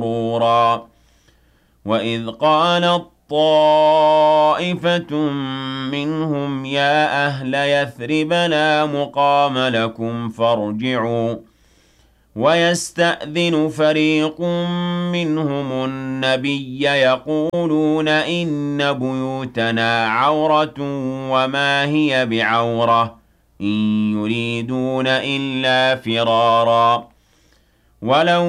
مسرورا وإذ قالت طائفة منهم يا أهل يثرب لا مقام لكم فارجعوا ويستأذن فريق منهم النبي يقولون إن بيوتنا عورة وما هي بعورة إن يريدون إلا فرارا ولو